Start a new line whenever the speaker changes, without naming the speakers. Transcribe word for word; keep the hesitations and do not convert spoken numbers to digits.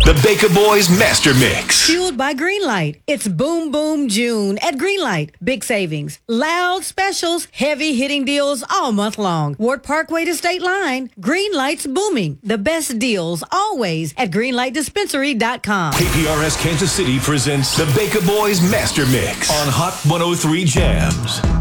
The Baker Boys Master Mix.
Fueled by Greenlight. It's Boom Boom June at Greenlight. Big savings, loud specials, heavy hitting deals all month long. Ward Parkway to State Line. Greenlight's booming. The best deals always at greenlight dispensary dot com.
K P R S Kansas City presents the Baker Boys Master Mix on Hot one oh three Jams.